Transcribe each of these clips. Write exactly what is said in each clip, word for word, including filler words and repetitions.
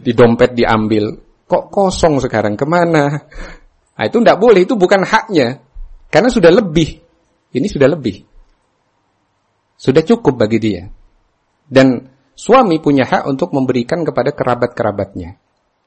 di dompet diambil. Kok kosong sekarang, kemana? Nah, itu tidak boleh, itu bukan haknya. Karena sudah lebih. Ini sudah lebih. Sudah cukup bagi dia. Dan suami punya hak untuk memberikan kepada kerabat-kerabatnya.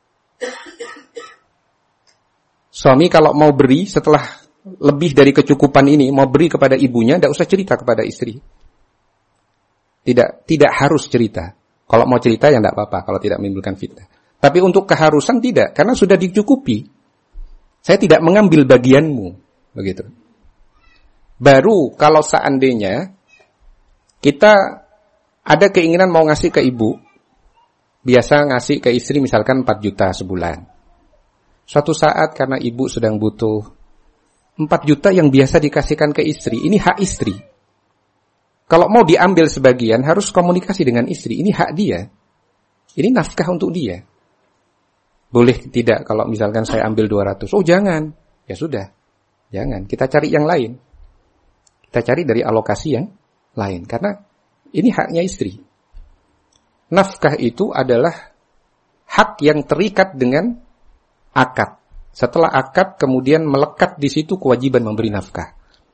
Suami kalau mau beri setelah lebih dari kecukupan ini, mau beri kepada ibunya, tidak usah cerita kepada istri. Tidak, tidak harus cerita. Kalau mau cerita ya tidak apa-apa, kalau tidak menimbulkan fitnah. Tapi untuk keharusan tidak, karena sudah dicukupi. Saya tidak mengambil bagianmu, begitu. Baru kalau seandainya kita ada keinginan mau ngasih ke ibu, biasa ngasih ke istri misalkan empat juta sebulan. Suatu saat karena ibu sedang butuh empat juta yang biasa dikasihkan ke istri, ini hak istri. Kalau mau diambil sebagian, harus komunikasi dengan istri, ini hak dia. Ini nafkah untuk dia. Boleh tidak kalau misalkan saya ambil dua ratus? Oh jangan, ya sudah, jangan. Kita cari yang lain. Kita cari dari alokasi yang lain, karena ini haknya istri. Nafkah itu adalah hak yang terikat dengan akad. Setelah akad kemudian melekat di situ kewajiban memberi nafkah.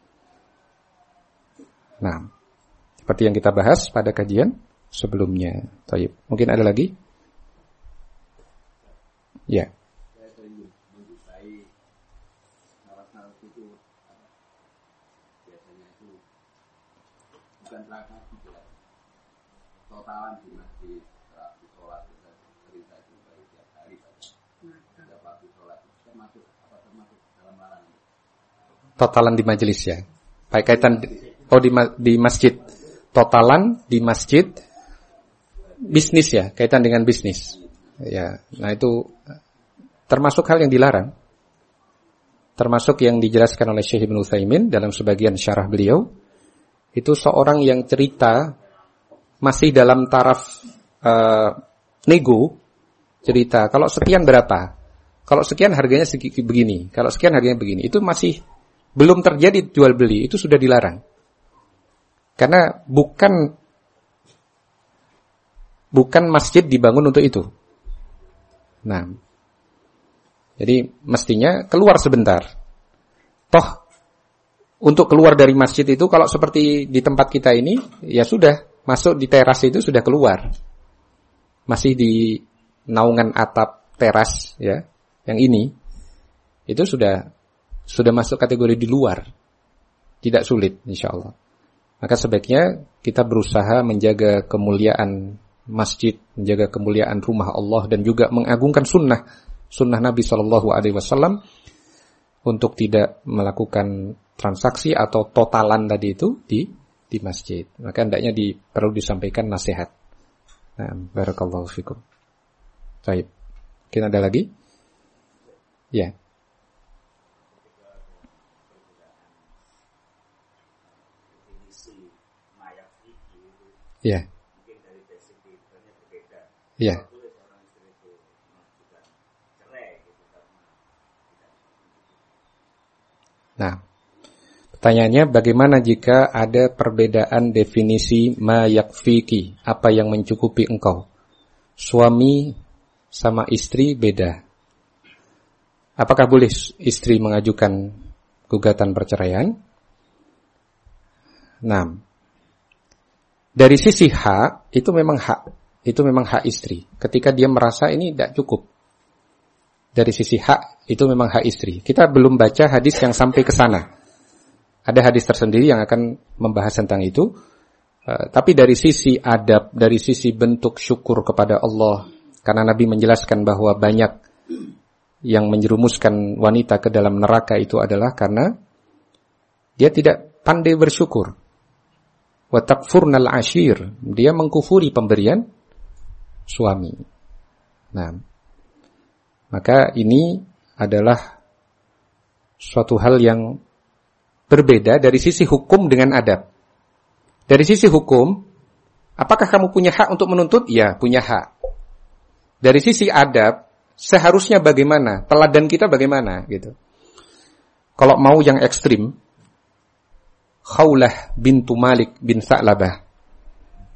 Nah, seperti yang kita bahas pada kajian sebelumnya. Taib. Mungkin ada lagi? Ya. Totalan di masjid, sholat cerita itu baik tiap hari ada waktu sholat termasuk apa termasuk dalam larangan. Totalan di majelis ya. Baik kaitan oh di di masjid. Totalan di masjid bisnis ya, kaitan dengan bisnis. Ya, nah itu termasuk hal yang dilarang. Termasuk yang dijelaskan oleh Syekh Ibnu Utsaimin dalam sebagian syarah beliau. Itu seorang yang cerita masih dalam taraf uh, nego, cerita kalau sekian berapa, kalau sekian harganya segini begini, kalau sekian harganya begini, itu masih belum terjadi jual beli, itu sudah dilarang. Karena bukan bukan masjid dibangun untuk itu. Nah, jadi mestinya keluar sebentar. Toh untuk keluar dari masjid itu kalau seperti di tempat kita ini, ya sudah. Masuk di teras itu sudah keluar. Masih di naungan atap teras ya, yang ini itu sudah sudah masuk kategori di luar. Tidak sulit insyaallah. Maka sebaiknya kita berusaha menjaga kemuliaan masjid, menjaga kemuliaan rumah Allah dan juga mengagungkan sunnah sunnah Nabi shallallahu alaihi wasallam untuk tidak melakukan transaksi atau totalan tadi itu di di masjid. Maka hendaknya di, perlu disampaikan nasihat. Nah, barakallahu fikum. Baik. Mungkin ada lagi? Ya. Ya. Ya. Nah, pertanyaannya, bagaimana jika ada perbedaan definisi ma yakfiki, apa yang mencukupi engkau? Suami sama istri beda. Apakah boleh istri mengajukan gugatan perceraian? Nah, dari sisi hak, itu memang hak. Itu memang hak istri. Ketika dia merasa ini tidak cukup. Dari sisi hak, itu memang hak istri. Kita belum baca hadis yang sampai ke sana. Ada hadis tersendiri yang akan membahas tentang itu. Uh, tapi dari sisi adab, dari sisi bentuk syukur kepada Allah, karena Nabi menjelaskan bahwa banyak yang menjerumuskan wanita ke dalam neraka itu adalah karena dia tidak pandai bersyukur. Wa takfurnal ashir, dia mengkufuri pemberian suami. Nah, maka ini adalah suatu hal yang berbeda dari sisi hukum dengan adab. Dari sisi hukum, apakah kamu punya hak untuk menuntut? Ya, punya hak. Dari sisi adab, seharusnya bagaimana? Teladan kita bagaimana? Gitu. Kalau mau yang ekstrim, Khawlah bintu Malik bin Sa'labah.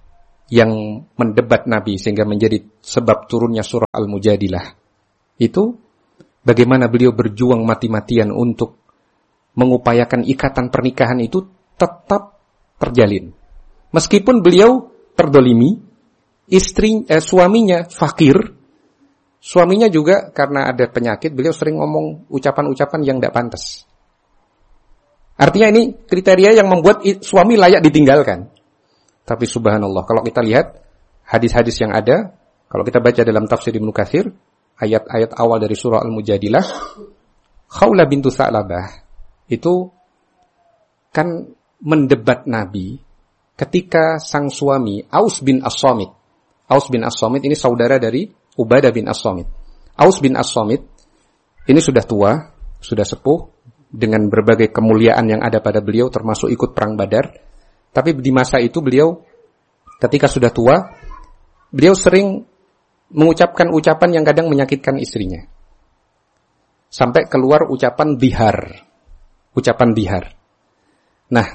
yang mendebat Nabi sehingga menjadi sebab turunnya surah Al-Mujadilah, itu bagaimana beliau berjuang mati-matian untuk mengupayakan ikatan pernikahan itu tetap terjalin. Meskipun beliau terdolimi, istri, eh, suaminya fakir, suaminya juga karena ada penyakit, beliau sering ngomong ucapan-ucapan yang tidak pantas. Artinya ini kriteria yang membuat suami layak ditinggalkan. Tapi subhanallah, kalau kita lihat hadis-hadis yang ada, kalau kita baca dalam tafsir Ibnu Katsir, ayat-ayat awal dari surah Al-Mujadilah, Khawlah bintu Sa'labah itu kan mendebat Nabi ketika sang suami Aus bin As-Samit. Aus bin As-Samit ini saudara dari Ubadah bin As-Samit. Aus bin As-Samit ini sudah tua, sudah sepuh, dengan berbagai kemuliaan yang ada pada beliau, termasuk ikut perang Badar. Tapi di masa itu beliau, ketika sudah tua, beliau sering mengucapkan ucapan yang kadang menyakitkan istrinya. Sampai keluar ucapan dihar. Ucapan dihar. Nah,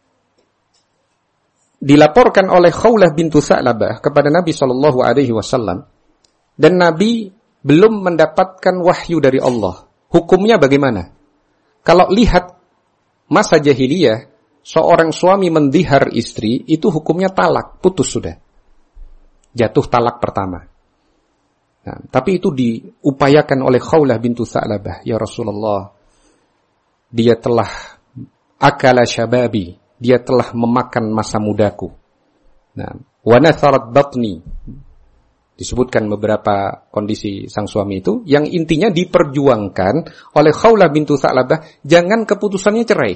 dilaporkan oleh Khawlah bintu Sa'labah kepada Nabi shallallahu alaihi wasallam, dan Nabi belum mendapatkan wahyu dari Allah. Hukumnya bagaimana? Kalau lihat masa jahiliyah, seorang suami mendihar istri, itu hukumnya talak, putus sudah. Jatuh talak pertama. Nah, tapi itu diupayakan oleh Khawlah bintu Sa'labah. Ya Rasulullah, dia telah akala syababi, dia telah memakan masa mudaku. Nah, wa natharat batni. Disebutkan beberapa kondisi sang suami itu, yang intinya diperjuangkan oleh Khawlah bintu Sa'labah, jangan keputusannya cerai.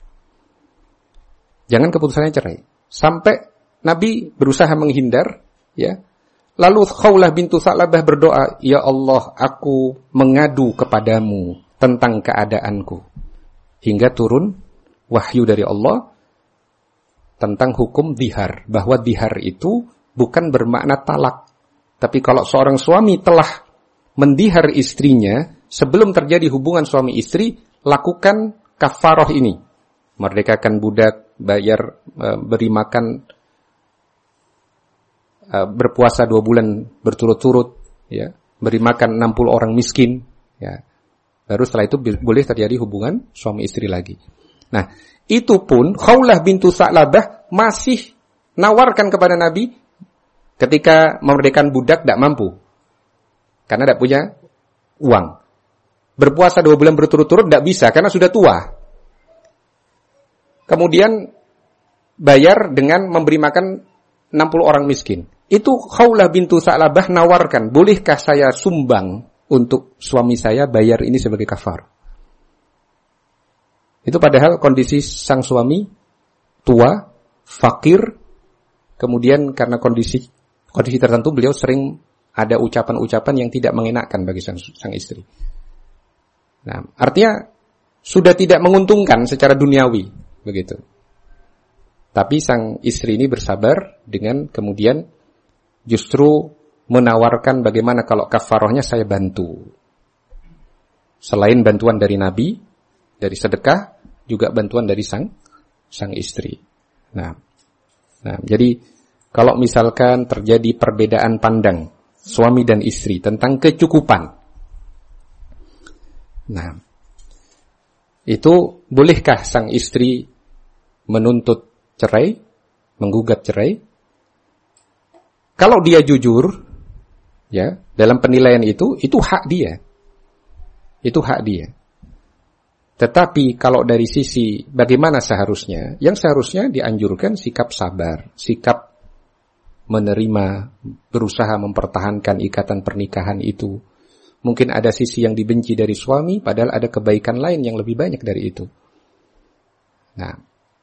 Jangan keputusannya cerai. Sampai Nabi berusaha menghindar, ya. Lalu Khawlah bintu Sa'labah berdoa, ya Allah, aku mengadu kepadamu tentang keadaanku. Hingga turun wahyu dari Allah tentang hukum dihar, bahwa dihar itu bukan bermakna talak. Tapi kalau seorang suami telah mendihar istrinya, sebelum terjadi hubungan suami istri, lakukan kafaroh ini. Merdekakan budak, bayar, beri makan, berpuasa dua bulan berturut-turut, ya, beri makan enam puluh orang miskin, ya. Baru setelah itu boleh terjadi hubungan suami istri lagi. Nah, itu pun Khawlah bintu Sa'labah masih nawarkan kepada Nabi ketika memerdekakan budak tidak mampu. Karena tidak punya uang. Berpuasa dua bulan berturut-turut tidak bisa karena sudah tua. Kemudian bayar dengan memberi makan enam puluh orang miskin. Itu Khawlah bintu Sa'labah nawarkan, bolehkah saya sumbang untuk suami saya bayar ini sebagai kafar? Itu padahal kondisi sang suami tua, fakir, kemudian karena kondisi kondisi tertentu beliau sering ada ucapan-ucapan yang tidak mengenakkan bagi sang, sang istri. Nah, artinya sudah tidak menguntungkan secara duniawi, begitu. Tapi sang istri ini bersabar dengan kemudian justru menawarkan bagaimana kalau kafarohnya saya bantu. Selain bantuan dari Nabi, dari sedekah, juga bantuan dari sang sang istri. Nah, nah jadi kalau misalkan terjadi perbedaan pandang suami dan istri tentang kecukupan, nah, itu bolehkah sang istri menuntut cerai, menggugat cerai? Kalau dia jujur, ya, dalam penilaian itu, itu hak dia. Itu hak dia. Tetapi kalau dari sisi bagaimana seharusnya, yang seharusnya dianjurkan sikap sabar, sikap menerima, berusaha mempertahankan ikatan pernikahan itu. Mungkin ada sisi yang dibenci dari suami, padahal ada kebaikan lain yang lebih banyak dari itu. Nah,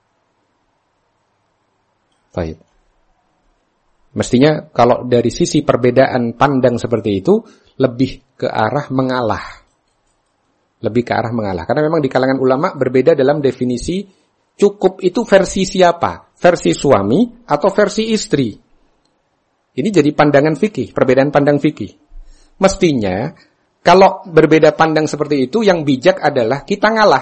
baik. Mestinya kalau dari sisi perbedaan pandang seperti itu, lebih ke arah mengalah. Lebih ke arah mengalah. Karena memang di kalangan ulama berbeda dalam definisi cukup itu versi siapa? Versi suami atau versi istri? Ini jadi pandangan fikih, perbedaan pandang fikih. Mestinya, kalau berbeda pandang seperti itu, yang bijak adalah kita ngalah.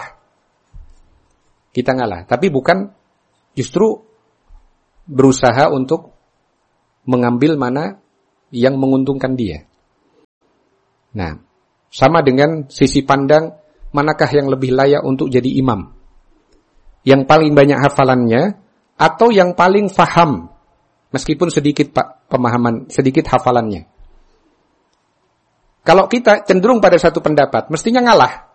Kita ngalah. Tapi bukan justru berusaha untuk mengambil mana yang menguntungkan dia. Nah, sama dengan sisi pandang manakah yang lebih layak untuk jadi imam. Yang paling banyak hafalannya atau yang paling faham, meskipun sedikit pak pemahaman, sedikit hafalannya. Kalau kita cenderung pada satu pendapat, mestinya ngalah.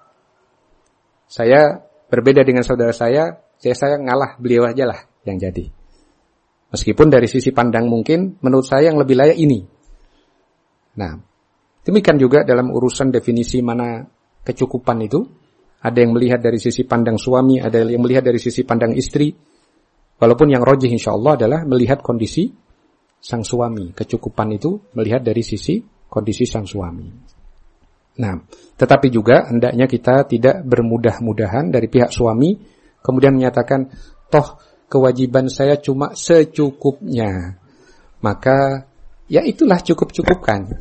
Saya berbeda dengan saudara saya, saya saya ngalah, beliau aja lah yang jadi. Meskipun dari sisi pandang mungkin menurut saya yang lebih layak ini. Nah, demikian juga dalam urusan definisi mana kecukupan itu. Ada yang melihat dari sisi pandang suami, ada yang melihat dari sisi pandang istri. Walaupun yang rajih insyaallah adalah melihat kondisi sang suami. Kecukupan itu melihat dari sisi kondisi sang suami. Nah, tetapi juga hendaknya kita tidak bermudah-mudahan dari pihak suami, kemudian menyatakan, toh kewajiban saya cuma secukupnya. Maka, ya itulah cukup-cukupkan.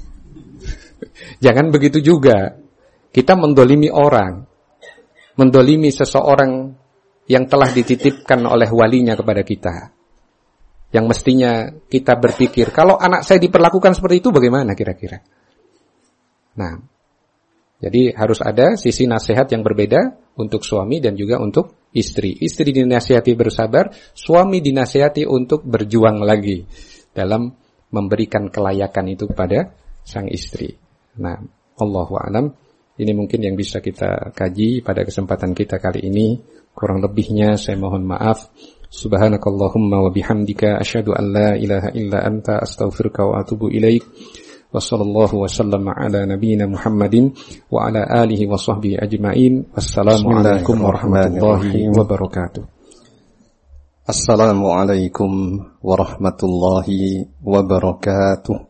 Jangan begitu juga. Kita mendolimi orang. Mendolimi seseorang yang telah dititipkan oleh walinya kepada kita. Yang mestinya kita berpikir, kalau anak saya diperlakukan seperti itu bagaimana kira-kira? Nah, jadi harus ada sisi nasihat yang berbeda untuk suami dan juga untuk istri. Istri dinasihati bersabar, suami dinasihati untuk berjuang lagi dalam memberikan kelayakan itu kepada sang istri. Nah, Allahu a'lam. Ini mungkin yang bisa kita kaji pada kesempatan kita kali ini. Kurang lebihnya saya mohon maaf. Subhanakallahumma wa bihamdika asyhadu an la ilaha illa anta astaghfiruka wa atubu ilaik. Wa sallallahu wa sallama ala nabiyyina Muhammadin wa ala alihi wa sahbihi ajma'in. Wassalamualaikum warahmatullahi wabarakatuh. Assalamualaikum warahmatullahi wabarakatuh.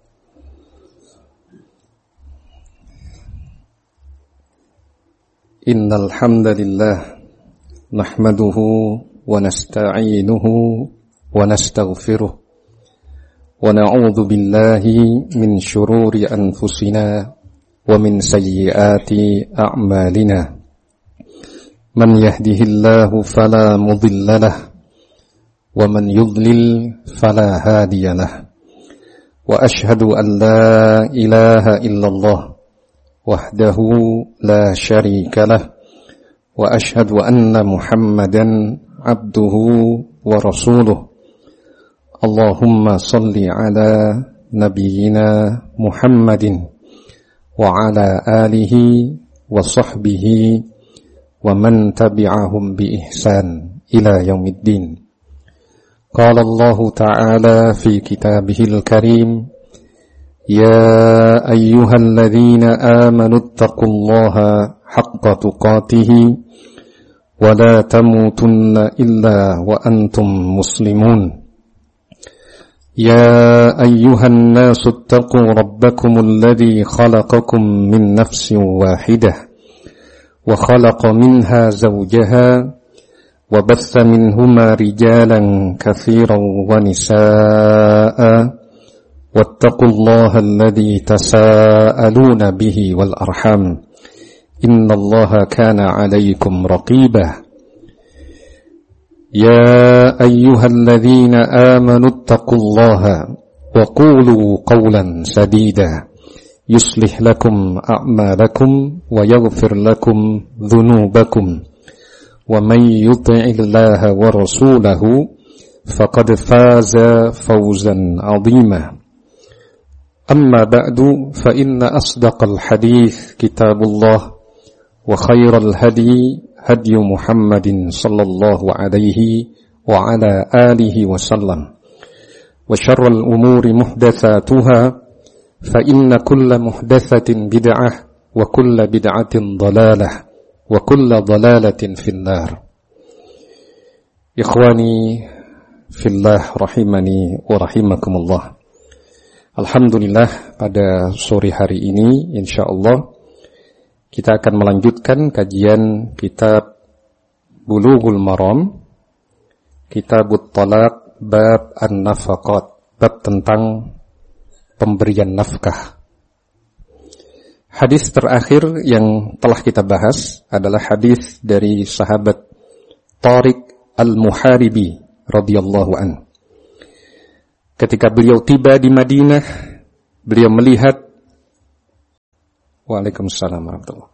Innal hamdalillah nahmaduhu wa nasta'inuhu wa nastaghfiruh wa na'udzu billahi min shururi anfusina wa min sayyiati a'malina. Man yahdihillahu fala mudilla lahu wa man yudlil fala hadiya lahu. Wa ashhadu an la ilaha illallah wahdahu la syarika lah wa ashhadu anna Muhammadan abduhu wa rasuluh. Allahumma salli ala nabiyyina Muhammadin wa ala alihi wa sahbihi wa man tabi'ahum bi ihsan ila yaumiddin. Qala Allah ta'ala fi kitabihil karim, يا أيها الذين آمنوا اتقوا الله حق تقاته ولا تموتن إلا وأنتم مسلمون. يا أيها الناس اتقوا ربكم الذي خلقكم من نفس واحدة وخلق منها زوجها وبث منهما رجالا كثيرا ونساء واتقوا الله الذي تساءلون به والأرحام إن الله كان عليكم رقيبا. يا أيها الذين آمنوا اتقوا الله وقولوا قولا سديدا يصلح لكم أعمالكم ويغفر لكم ذنوبكم ومن يطع الله ورسوله فقد فاز فوزا عظيما. أما بعد فإن أصدق الحديث كتاب الله وخير الهدي هدي محمد صلى الله عليه وعلى آله وسلم وشر الأمور محدثاتها فإن كل محدثة بدعة وكل بدعة ضلالة وكل ضلالة في النار. إخواني في الله رحمني ورحمكم الله. Alhamdulillah, pada sore hari ini insyaallah kita akan melanjutkan kajian kitab Bulughul Maram, Kitabut Talaq, bab an-nafaqat, bab tentang pemberian nafkah. Hadis terakhir yang telah kita bahas adalah hadis dari sahabat Tariq Al-Muharibi radhiyallahu anhu. ketika beliau tiba di Madinah, beliau melihat Waalaikumsalam warahmatullahi.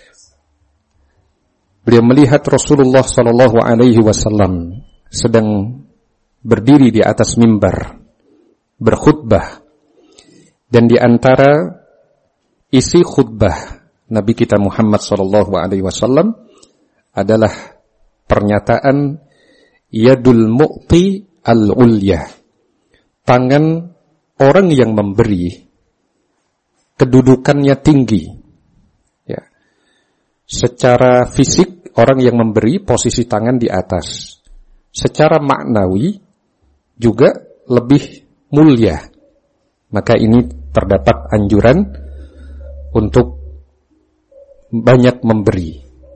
Beliau melihat Rasulullah sallallahu alaihi wasallam sedang berdiri di atas mimbar berkhutbah, dan di antara isi khutbah Nabi kita Muhammad sallallahu alaihi wasallam adalah pernyataan yadul mu'ti al-ulya, tangan orang yang memberi kedudukannya tinggi. Ya. Secara fisik orang yang memberi posisi tangan di atas. Secara maknawi juga lebih mulia. Maka ini terdapat anjuran untuk banyak memberi.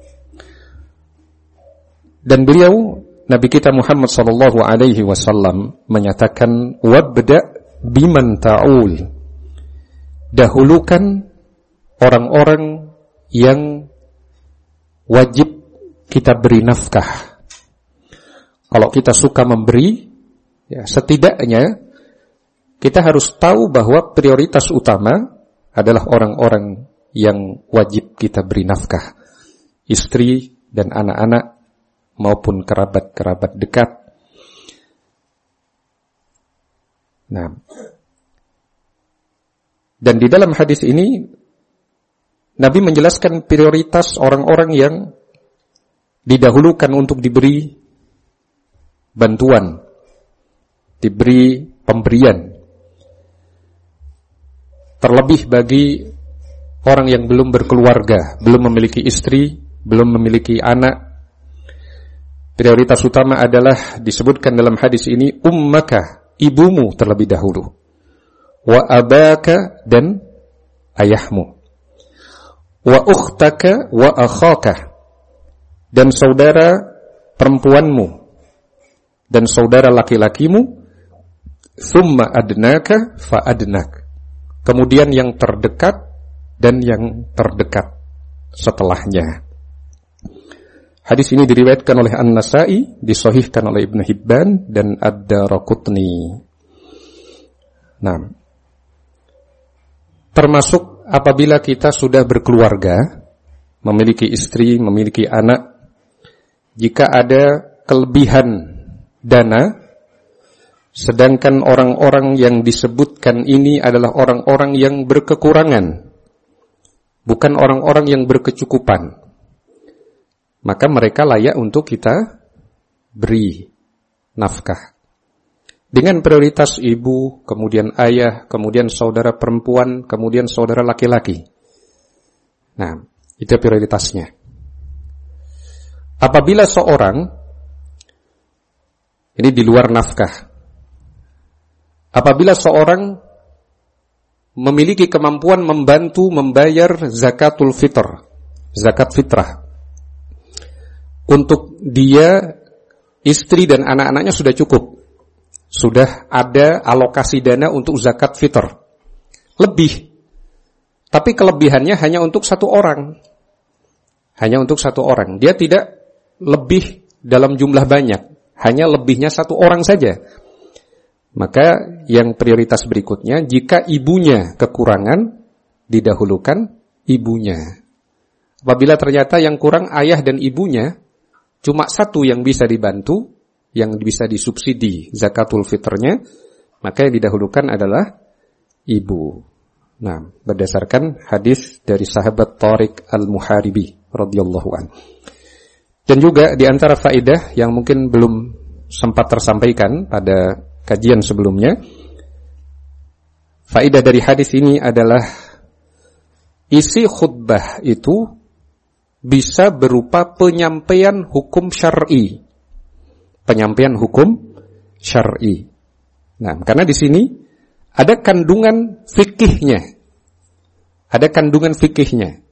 Dan beliau Nabi kita Muhammad sallallahu alaihi wasallam menyatakan wabda biman ta'ul, dahulukan orang-orang yang wajib kita beri nafkah. Kalau kita suka memberi, ya setidaknya kita harus tahu bahwa prioritas utama adalah orang-orang yang wajib kita beri nafkah, istri dan anak-anak maupun kerabat-kerabat dekat. Nah, dan di dalam hadis ini Nabi menjelaskan prioritas orang-orang yang didahulukan untuk diberi bantuan, diberi pemberian. Terlebih bagi orang yang belum berkeluarga, belum memiliki istri, belum memiliki anak. Prioritas utama adalah disebutkan dalam hadis ini ummaka, ibumu terlebih dahulu, wa abaka, dan ayahmu, wa ukhtaka wa akhaka, dan saudara perempuanmu dan saudara laki-lakimu, thumma adnaka fa adnak, kemudian yang terdekat dan yang terdekat setelahnya. Hadis ini diriwayatkan oleh An-Nasa'i, disahihkan oleh Ibnu Hibban dan Ad-Daraqutni. Nah, termasuk apabila kita sudah berkeluarga, memiliki istri, memiliki anak, jika ada kelebihan dana, sedangkan orang-orang yang disebutkan ini adalah orang-orang yang berkekurangan, bukan orang-orang yang berkecukupan, maka mereka layak untuk kita beri nafkah. Dengan prioritas ibu, kemudian ayah, kemudian saudara perempuan, kemudian saudara laki-laki. Nah, itu prioritasnya. Apabila seorang, ini di luar nafkah, apabila seorang memiliki kemampuan membantu membayar zakatul fitr, zakat fitrah, untuk dia, istri dan anak-anaknya sudah cukup, sudah ada alokasi dana untuk zakat fitr, lebih, tapi kelebihannya hanya untuk satu orang, hanya untuk satu orang, dia tidak lebih dalam jumlah banyak, hanya lebihnya satu orang saja. Maka yang prioritas berikutnya, jika ibunya kekurangan, didahulukan ibunya. Apabila ternyata yang kurang ayah dan ibunya, cuma satu yang bisa dibantu, yang bisa disubsidi zakatul fitrnya, maka yang didahulukan adalah ibu. Nah, berdasarkan hadis dari sahabat Tariq al-Muharibi radhiyallahu anhu. Dan juga di antara faedah yang mungkin belum sempat tersampaikan pada kajian sebelumnya, faedah dari hadis ini adalah isi khutbah itu bisa berupa penyampaian hukum syar'i, penyampaian hukum syar'i. Nah, karena di sini ada kandungan fikihnya, ada kandungan fikihnya.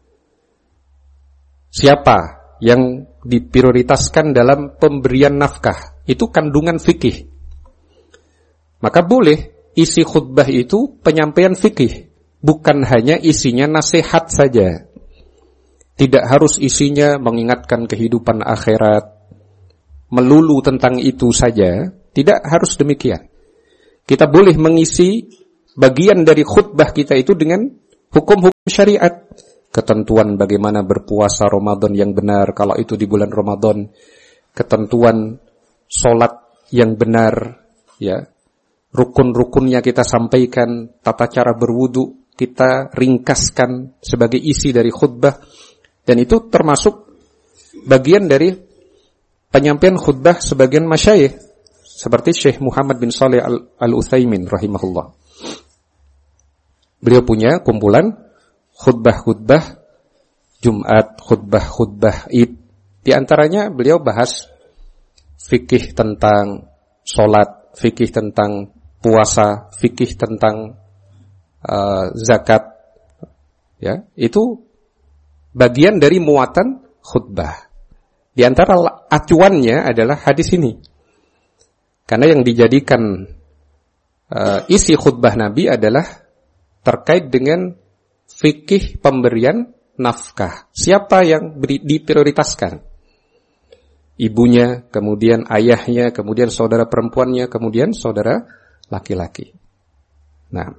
Siapa yang diprioritaskan dalam pemberian nafkah, itu kandungan fikih. Maka boleh isi khutbah itu penyampaian fikih, bukan hanya isinya nasihat saja. Tidak harus isinya mengingatkan kehidupan akhirat, melulu tentang itu saja. Tidak harus demikian. kita boleh mengisi bagian dari khutbah kita itu dengan hukum-hukum syariat. Ketentuan bagaimana berpuasa Ramadan yang benar kalau itu di bulan Ramadan. Ketentuan sholat yang benar, ya. Rukun-rukunnya kita sampaikan, tata cara berwudu kita ringkaskan sebagai isi dari khutbah. Dan itu termasuk bagian dari penyampaian khutbah sebagian masyayikh seperti Syekh Muhammad bin Shalih Al-Utsaimin rahimahullah. Beliau punya kumpulan khutbah-khutbah Jumat, khutbah-khutbah Id. Di antaranya beliau bahas fikih tentang sholat, fikih tentang puasa, fikih tentang uh, zakat. Ya, itu bagian dari muatan khutbah. Di antara acuannya adalah hadis ini. Karena yang dijadikan uh, isi khutbah Nabi adalah terkait dengan fikih pemberian nafkah. Siapa yang beri, diprioritaskan? Ibunya, kemudian ayahnya, kemudian saudara perempuannya, kemudian saudara laki-laki. Nah,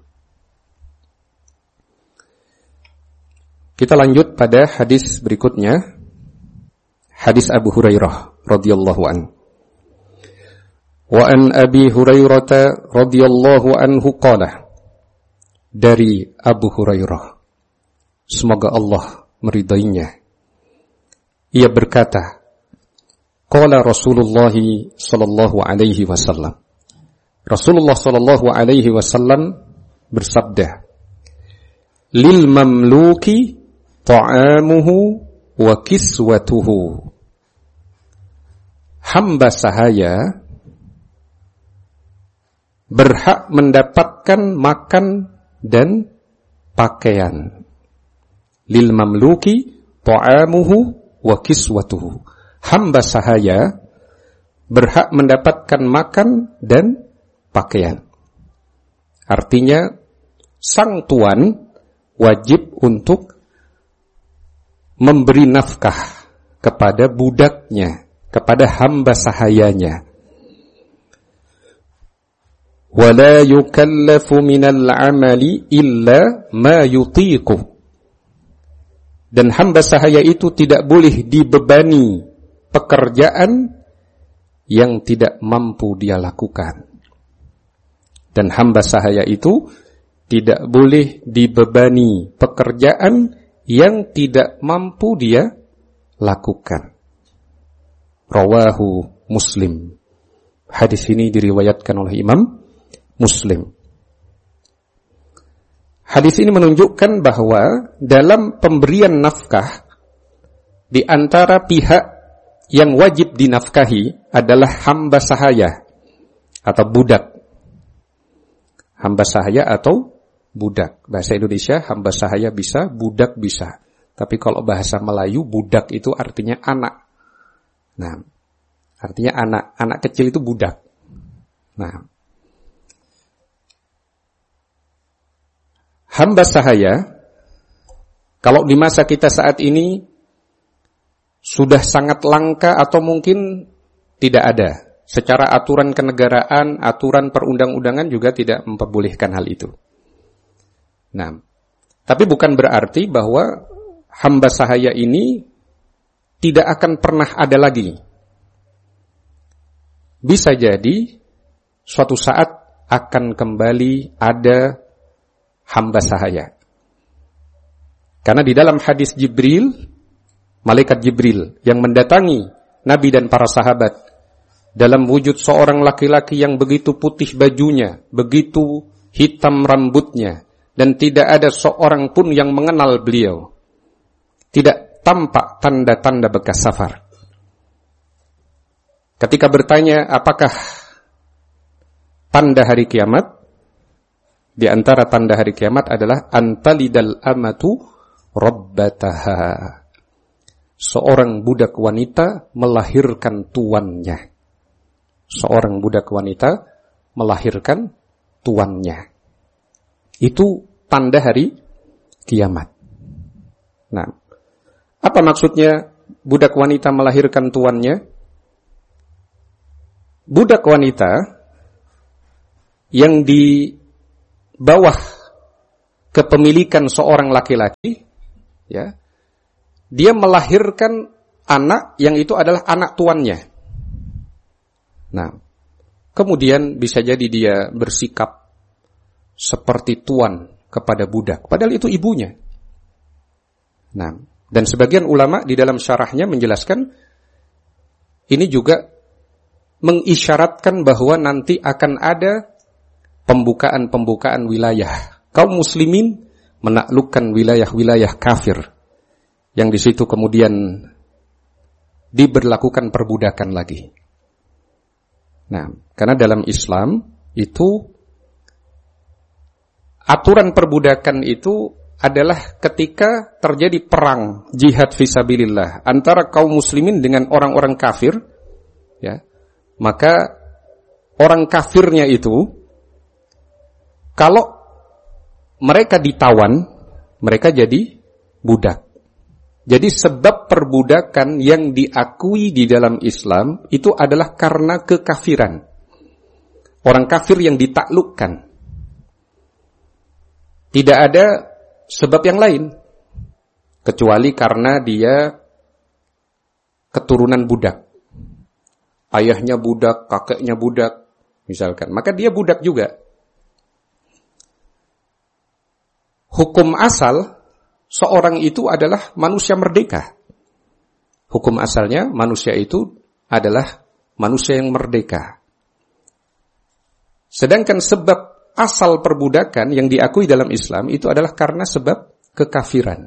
kita lanjut pada hadis berikutnya. Hadis Abu Hurairah radhiyallahu anhu. Wa an Abi Hurairah radhiyallahu anhu qala. Dari Abu Hurairah, semoga Allah meridainya, ia berkata, qala Rasulullah sallallahu alaihi wasallam. Rasulullah sallallahu alaihi wasallam bersabda, lil mamluki ta'amuhu wa kiswatuhu. Hamba sahaya berhak mendapatkan makan dan pakaian. Lil mamluki ta'amuhu wa kiswatuhu. Hamba sahaya berhak mendapatkan makan dan pakaian. Artinya sang tuan wajib untuk memberi nafkah kepada budaknya, kepada hamba sahayanya. Wala yukallafu minal amali illa ma yutiqu. Dan hamba sahaya itu tidak boleh dibebani pekerjaan yang tidak mampu dia lakukan. Dan hamba sahaya itu tidak boleh dibebani pekerjaan yang tidak mampu dia lakukan. Rawahu Muslim. Hadis ini diriwayatkan oleh Imam Muslim. Hadis ini menunjukkan bahwa dalam pemberian nafkah di antara pihak yang wajib dinafkahi adalah hamba sahaya atau budak. Hamba sahaya atau budak. Bahasa Indonesia hamba sahaya bisa, budak bisa. Tapi kalau bahasa Melayu budak itu artinya anak. Nah, artinya anak, anak kecil itu budak. Nah, hamba sahaya, kalau di masa kita saat ini sudah sangat langka atau mungkin tidak ada. Secara aturan kenegaraan, aturan perundang-undangan juga tidak memperbolehkan hal itu. Nah, tapi bukan berarti bahwa hamba sahaya ini tidak akan pernah ada lagi. Bisa jadi suatu saat akan kembali ada hamba sahaya. Karena di dalam hadis Jibril, malaikat Jibril yang mendatangi Nabi dan para sahabat dalam wujud seorang laki-laki yang begitu putih bajunya, begitu hitam rambutnya, dan tidak ada seorang pun yang mengenal beliau. Tidak tampak tanda-tanda bekas safar. Ketika bertanya apakah tanda hari kiamat, di antara tanda hari kiamat adalah antalidal amatu rabbataha. Seorang budak wanita melahirkan tuannya. Seorang budak wanita melahirkan tuannya. Itu tanda hari kiamat. Nah, apa maksudnya budak wanita melahirkan tuannya? Budak wanita yang di bawah kepemilikan seorang laki-laki, ya, dia melahirkan anak yang itu adalah anak tuannya. Nah, kemudian bisa jadi dia bersikap seperti tuan kepada budak, padahal itu ibunya. Nah, dan sebagian ulama di dalam syarahnya menjelaskan ini juga mengisyaratkan bahwa nanti akan ada pembukaan-pembukaan wilayah. Kaum muslimin menaklukkan wilayah-wilayah kafir yang di situ kemudian diberlakukan perbudakan lagi. Nah, karena dalam Islam itu aturan perbudakan itu adalah ketika terjadi perang jihad fisabilillah antara kaum muslimin dengan orang-orang kafir, ya, maka orang kafirnya itu kalau mereka ditawan, mereka jadi budak. Jadi sebab perbudakan yang diakui di dalam Islam itu adalah karena kekafiran. Orang kafir yang ditaklukkan. Tidak ada sebab yang lain kecuali karena dia keturunan budak. Ayahnya budak, kakeknya budak, misalkan. Maka dia budak juga. Hukum asal seorang itu adalah manusia merdeka. Hukum asalnya manusia itu adalah manusia yang merdeka. Sedangkan sebab asal perbudakan yang diakui dalam Islam itu adalah karena sebab kekafiran.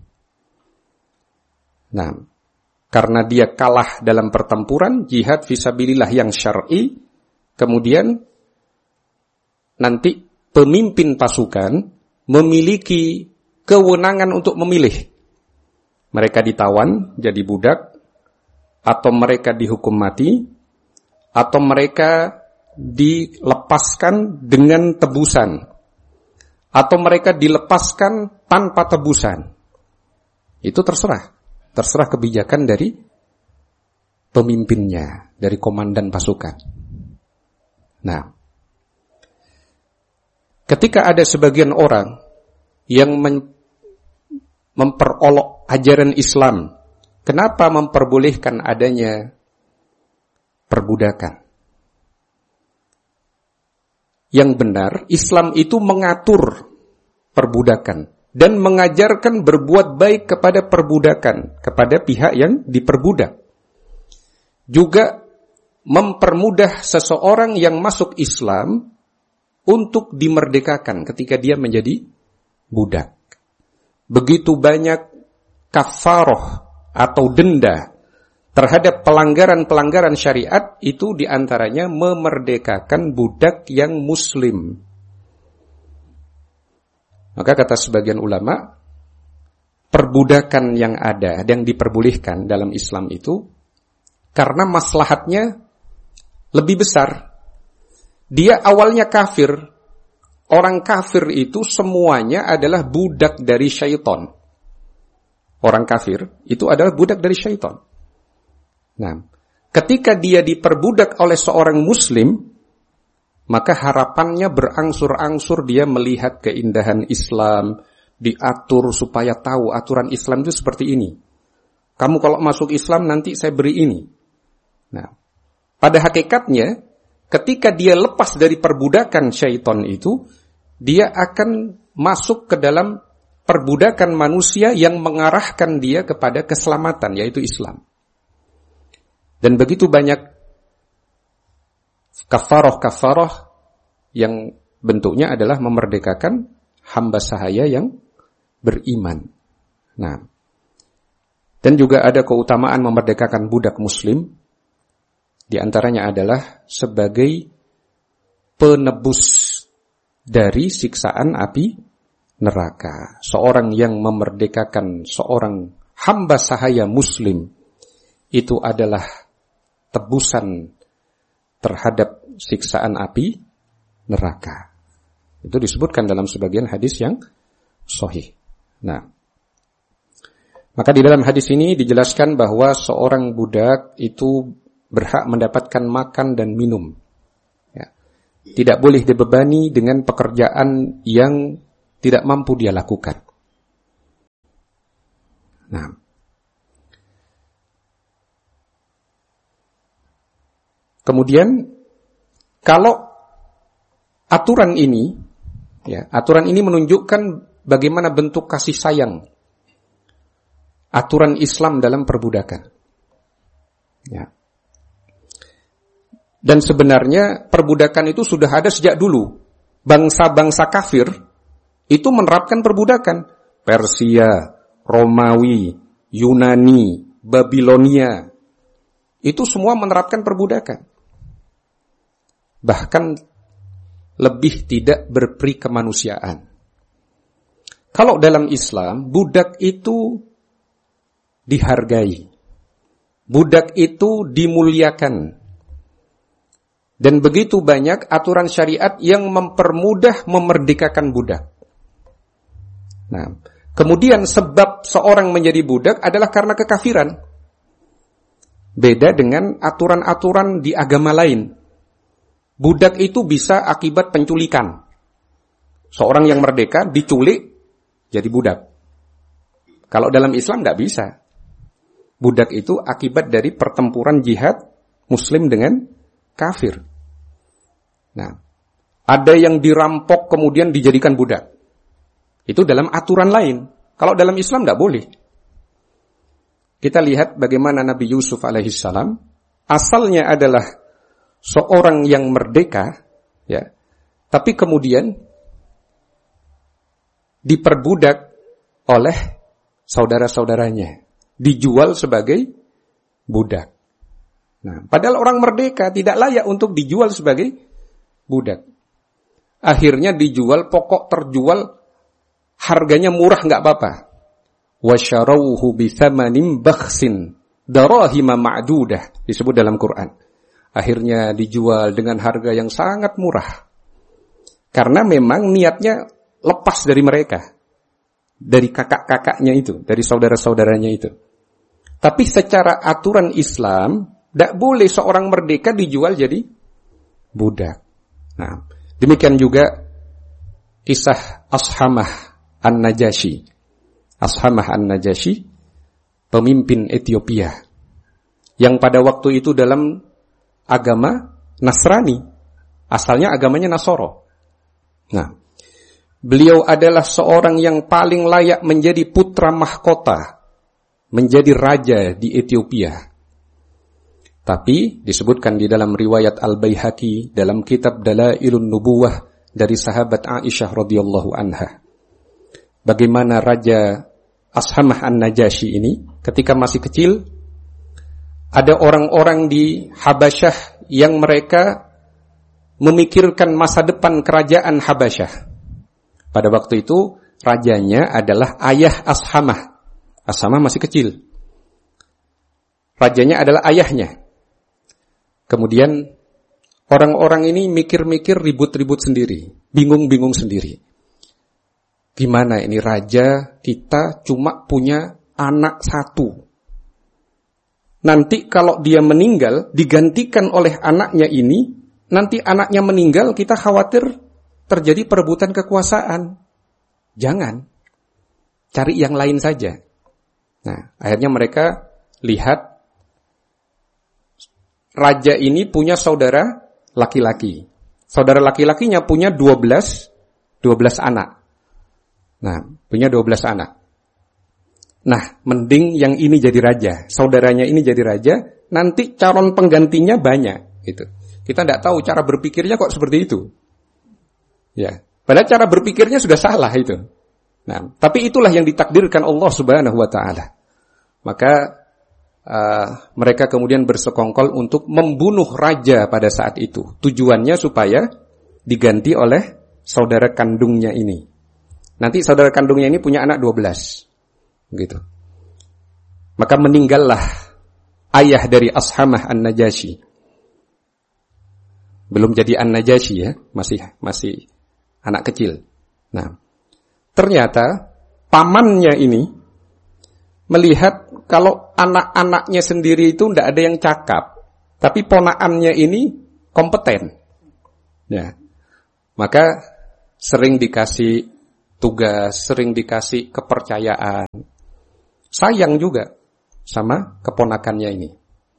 Nah, karena dia kalah dalam pertempuran jihad fisabilillah yang syar'i, kemudian nanti pemimpin pasukan memiliki kewenangan untuk memilih. Mereka ditawan jadi budak, atau mereka dihukum mati, atau mereka dilepaskan dengan tebusan, atau mereka dilepaskan tanpa tebusan. Itu terserah. Terserah kebijakan dari pemimpinnya, dari komandan pasukan. Nah, ketika ada sebagian orang yang men- memperolok ajaran Islam, kenapa memperbolehkan adanya perbudakan? Yang benar, Islam itu mengatur perbudakan dan mengajarkan berbuat baik kepada perbudakan, kepada pihak yang diperbudak. Juga mempermudah seseorang yang masuk Islam untuk dimerdekakan ketika dia menjadi budak. Begitu banyak kafaroh atau denda terhadap pelanggaran-pelanggaran syariat, itu diantaranya memerdekakan budak yang muslim. Maka kata sebagian ulama, perbudakan yang ada, yang diperbolehkan dalam Islam itu, karena maslahatnya lebih besar. Dia awalnya kafir. Orang kafir itu semuanya adalah budak dari syaitan. Orang kafir itu adalah budak dari syaitan. Nah, ketika dia diperbudak oleh seorang muslim, maka harapannya berangsur-angsur dia melihat keindahan Islam, diatur supaya tahu aturan Islam itu seperti ini. Kamu kalau masuk Islam nanti saya beri ini. Nah, pada hakikatnya ketika dia lepas dari perbudakan syaitan itu, dia akan masuk ke dalam perbudakan manusia yang mengarahkan dia kepada keselamatan, yaitu Islam. Dan begitu banyak kafaroh-kafaroh yang bentuknya adalah memerdekakan hamba sahaya yang beriman. Nah, dan juga ada keutamaan memerdekakan budak muslim. Di antaranya adalah sebagai penebus dari siksaan api neraka. Seorang yang memerdekakan seorang hamba sahaya muslim itu adalah tebusan terhadap siksaan api neraka. Itu disebutkan dalam sebagian hadis yang sahih. Nah, maka di dalam hadis ini dijelaskan bahwa seorang budak itu berhak mendapatkan makan dan minum. Ya. Tidak boleh dibebani dengan pekerjaan yang tidak mampu dia lakukan. Nah, kemudian kalau aturan ini, ya, aturan ini menunjukkan bagaimana bentuk kasih sayang aturan Islam dalam perbudakan. Ya. Dan sebenarnya perbudakan itu sudah ada sejak dulu. Bangsa-bangsa kafir itu menerapkan perbudakan. Persia, Romawi, Yunani, Babilonia, itu semua menerapkan perbudakan. Bahkan lebih tidak berperi kemanusiaan. Kalau dalam Islam, budak itu dihargai. Budak itu dimuliakan. Dan begitu banyak aturan syariat yang mempermudah memerdekakan budak. Nah, kemudian sebab seorang menjadi budak adalah karena kekafiran. Beda dengan aturan-aturan di agama lain. Budak itu bisa akibat penculikan. Seorang yang merdeka diculik jadi budak. Kalau dalam Islam nggak bisa. Budak itu akibat dari pertempuran jihad Muslim dengan kafir. Nah, ada yang dirampok kemudian dijadikan budak. Itu dalam aturan lain. Kalau dalam Islam nggak boleh. Kita lihat bagaimana Nabi Yusuf alaihissalam asalnya adalah seorang yang merdeka, ya, tapi kemudian diperbudak oleh saudara-saudaranya, dijual sebagai budak. Nah, padahal orang merdeka tidak layak untuk dijual sebagai budak. Akhirnya dijual, pokok terjual, harganya murah nggak apa-apa. Wasyarawhu bithamanin bakhsin darahima ma'dudah, disebut dalam Quran. Akhirnya dijual dengan harga yang sangat murah. Karena memang niatnya lepas dari mereka. Dari kakak-kakaknya itu, dari saudara-saudaranya itu. Tapi secara aturan Islam, tidak boleh seorang merdeka dijual jadi budak. Nah, demikian juga kisah Ashamah An-Najasyi. Ashamah An-Najasyi, pemimpin Ethiopia, yang pada waktu itu dalam agama Nasrani, asalnya agamanya Nasoro. Nah, beliau adalah seorang yang paling layak menjadi putra mahkota, menjadi raja di Ethiopia. Tapi disebutkan di dalam riwayat Al-Baihaqi dalam kitab Dalailun Nubuwah dari sahabat Aisyah radhiyallahu anha, bagaimana Raja Ashamah An-Najasyi ini ketika masih kecil, ada orang-orang di Habasyah yang mereka memikirkan masa depan kerajaan Habasyah. Pada waktu itu rajanya adalah ayah Ashamah. Ashamah masih kecil. Rajanya adalah ayahnya. Kemudian orang-orang ini mikir-mikir ribut-ribut sendiri, bingung-bingung sendiri. Gimana ini raja kita cuma punya anak satu. Nanti kalau dia meninggal, digantikan oleh anaknya ini, nanti anaknya meninggal, kita khawatir terjadi perebutan kekuasaan. Jangan. Cari yang lain saja. Nah, akhirnya mereka lihat, raja ini punya saudara laki-laki. Saudara laki-lakinya punya dua belas anak. Nah, punya dua belas anak. Nah, mending yang ini jadi raja, saudaranya ini jadi raja, nanti calon penggantinya banyak, gitu. Kita tidak tahu cara berpikirnya kok seperti itu. Ya, padahal cara berpikirnya sudah salah itu. Nah, tapi itulah yang ditakdirkan Allah Subhanahu wa taala. Maka uh, mereka kemudian bersekongkol untuk membunuh raja pada saat itu. Tujuannya supaya diganti oleh saudara kandungnya ini. Nanti saudara kandungnya ini punya anak dua belas. Gitu. Maka meninggallah ayah dari Ashamah An-Najasyi. Belum jadi An-Najasyi ya, masih masih anak kecil. Nah, ternyata pamannya ini melihat kalau anak-anaknya sendiri itu tidak ada yang cakap, tapi ponakannya ini kompeten. Ya. Maka sering dikasih tugas, sering dikasih kepercayaan. Sayang juga sama keponakannya ini.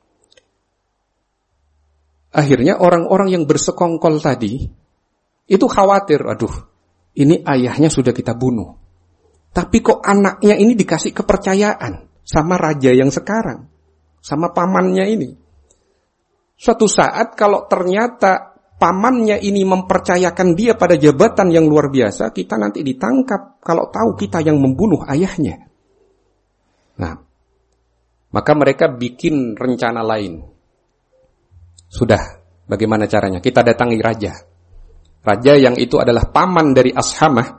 Akhirnya orang-orang yang bersekongkol tadi itu khawatir, aduh, ini ayahnya sudah kita bunuh. Tapi kok anaknya ini dikasih kepercayaan sama raja yang sekarang, sama pamannya ini. Suatu saat kalau ternyata pamannya ini mempercayakan dia pada jabatan yang luar biasa, kita nanti ditangkap kalau tahu kita yang membunuh ayahnya. Nah, maka mereka bikin rencana lain. Sudah, bagaimana caranya? Kita datangi raja. Raja yang itu adalah paman dari Ashamah.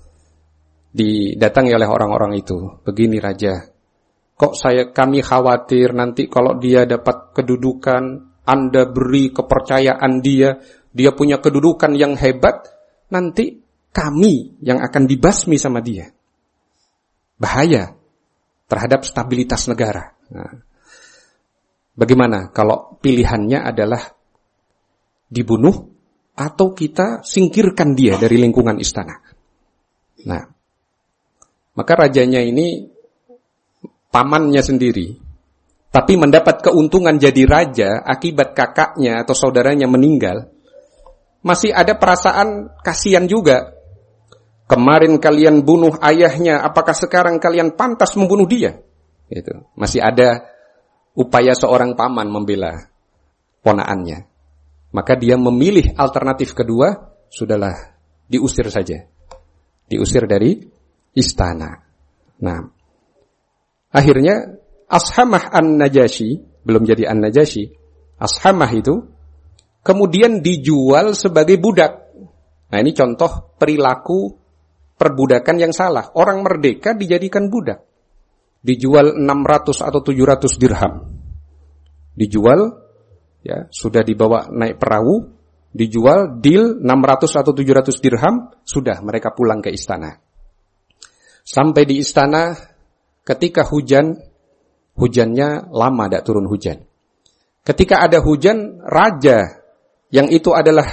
Didatangi oleh orang-orang itu. Begini raja, kok saya kami khawatir nanti kalau dia dapat kedudukan, Anda beri kepercayaan dia, dia punya kedudukan yang hebat, nanti kami yang akan dibasmi sama dia. Bahaya terhadap stabilitas negara. Nah, bagaimana kalau pilihannya adalah dibunuh atau kita singkirkan dia dari lingkungan istana? Nah, maka rajanya ini pamannya sendiri, tapi mendapat keuntungan jadi raja akibat kakaknya atau saudaranya meninggal. Masih ada perasaan kasihan juga. Kemarin kalian bunuh ayahnya, apakah sekarang kalian pantas membunuh dia? Gitu. Masih ada upaya seorang paman membela ponaannya. Maka dia memilih alternatif kedua, sudahlah, diusir saja. Diusir dari istana. Nah, akhirnya Ashamah An-Najasyi, belum jadi An-Najasyi, Ashamah itu kemudian dijual sebagai budak. Nah, ini contoh perilaku perbudakan yang salah. Orang merdeka dijadikan budak. Dijual enam ratus atau tujuh ratus dirham. Dijual, ya, sudah dibawa naik perahu, dijual, deal enam ratus atau tujuh ratus dirham, sudah mereka pulang ke istana. Sampai di istana, ketika hujan, hujannya lama tidak turun hujan. Ketika ada hujan, raja yang itu adalah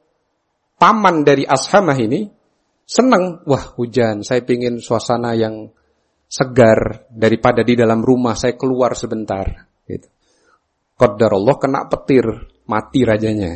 paman dari Ashamah ini senang, wah hujan, saya pingin suasana yang segar daripada di dalam rumah, saya keluar sebentar. Gitu. Qadarullah kena petir, mati rajanya.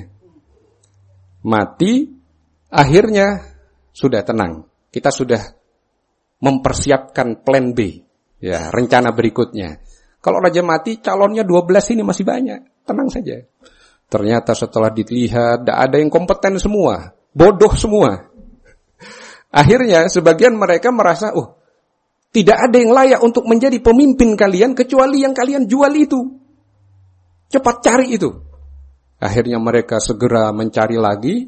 Mati, akhirnya sudah tenang. Kita sudah mempersiapkan plan B, ya, rencana berikutnya. Kalau raja mati, calonnya dua belas ini masih banyak, tenang saja. Ternyata setelah dilihat, tidak ada yang kompeten semua, bodoh semua. Akhirnya sebagian mereka merasa, oh, tidak ada yang layak untuk menjadi pemimpin kalian kecuali yang kalian jual itu. Cepat cari itu. Akhirnya mereka segera mencari lagi,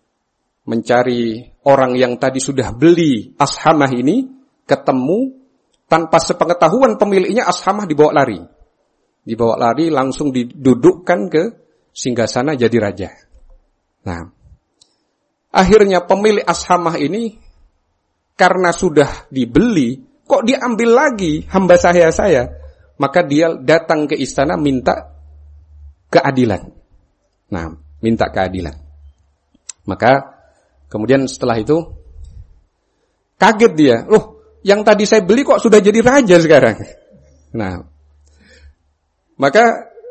mencari orang yang tadi sudah beli Ashamah ini, ketemu, tanpa sepengetahuan pemiliknya Ashamah dibawa lari. Dibawa lari langsung didudukkan ke singgasana jadi raja. Nah, akhirnya pemilik Ashamah ini karena sudah dibeli, kok diambil lagi hamba saya saya, maka dia datang ke istana minta keadilan. Nah, minta keadilan. Maka kemudian setelah itu kaget dia, loh, yang tadi saya beli kok sudah jadi raja sekarang. Nah, maka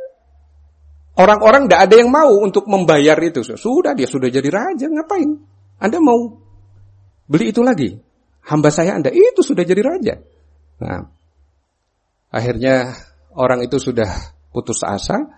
orang-orang tidak ada yang mau untuk membayar itu. Sudah, dia sudah jadi raja, ngapain? Anda mau beli itu lagi? Hamba saya Anda, itu sudah jadi raja. Nah, akhirnya orang itu sudah putus asa.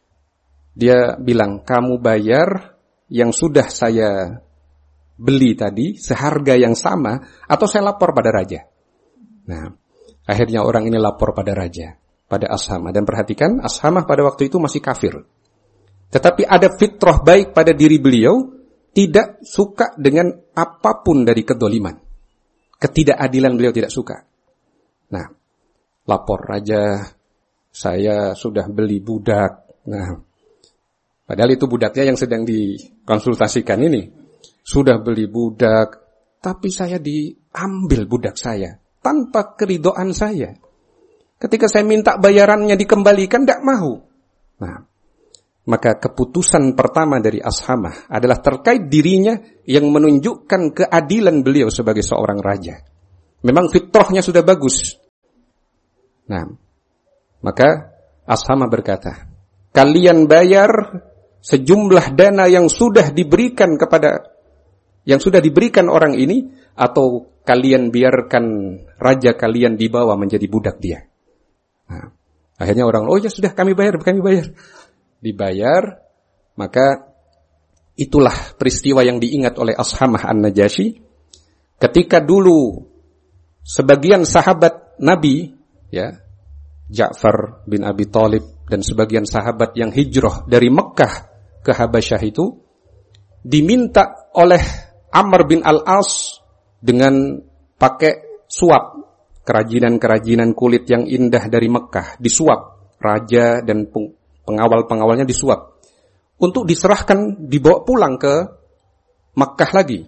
Dia bilang, kamu bayar yang sudah saya beli tadi seharga yang sama atau saya lapor pada raja. Nah, akhirnya orang ini lapor pada raja, pada Ashamah. Dan perhatikan, Ashamah pada waktu itu masih kafir. Tetapi ada fitrah baik pada diri beliau, tidak suka dengan apapun dari kedoliman. Ketidakadilan beliau tidak suka. Nah, lapor raja, saya sudah beli budak. Nah, padahal itu budaknya yang sedang dikonsultasikan ini. Sudah beli budak, tapi saya diambil budak saya tanpa keridhaan saya. Ketika saya minta bayarannya dikembalikan, tidak mau. Nah, maka keputusan pertama dari Ashamah adalah terkait dirinya yang menunjukkan keadilan beliau sebagai seorang raja. Memang fitrahnya sudah bagus. Nah, maka Ashamah berkata, kalian bayar sejumlah dana yang sudah diberikan kepada yang sudah diberikan orang ini, atau kalian biarkan raja kalian dibawa menjadi budak dia. Nah, akhirnya orang, oh ya sudah, kami bayar, kami bayar. Dibayar, maka itulah peristiwa yang diingat oleh Ashamah An-Najasyi. Ketika dulu sebagian sahabat Nabi, ya, Ja'far bin Abi Thalib dan sebagian sahabat yang hijrah dari Mekkah ke Habasyah itu diminta oleh Amr bin Al-As dengan pakai suap, kerajinan-kerajinan kulit yang indah dari Mekkah, disuap, raja dan pengawal-pengawalnya disuap, untuk diserahkan, dibawa pulang ke Mekkah lagi.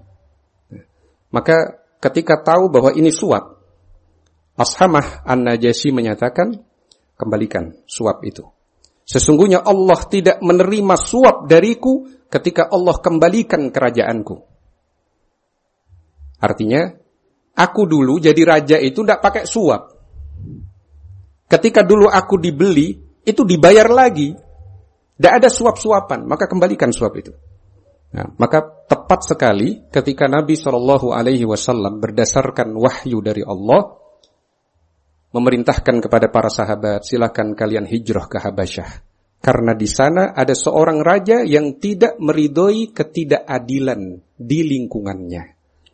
Maka ketika tahu bahwa ini suap, Ashamah An-Najasyi menyatakan, kembalikan suap itu. Sesungguhnya Allah tidak menerima suap dariku ketika Allah kembalikan kerajaanku. Artinya, aku dulu jadi raja itu tidak pakai suap. Ketika dulu aku dibeli, itu dibayar lagi. Tidak ada suap-suapan, maka kembalikan suap itu. Nah, maka tepat sekali ketika Nabi shallallahu alaihi wasallam berdasarkan wahyu dari Allah, memerintahkan kepada para sahabat, silakan kalian hijrah ke Habasyah. Karena di sana ada seorang raja yang tidak meridhoi ketidakadilan di lingkungannya.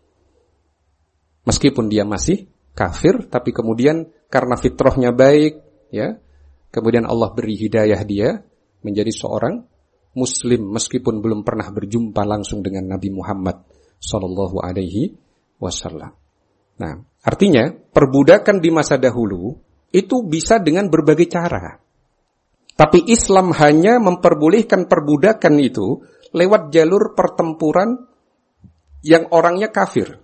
Meskipun dia masih kafir, tapi kemudian karena fitrahnya baik, ya, kemudian Allah beri hidayah dia menjadi seorang Muslim meskipun belum pernah berjumpa langsung dengan Nabi Muhammad Sallallahu Alaihi Wasallam. Nah, artinya perbudakan di masa dahulu itu bisa dengan berbagai cara. Tapi Islam hanya memperbolehkan perbudakan itu lewat jalur pertempuran yang orangnya kafir,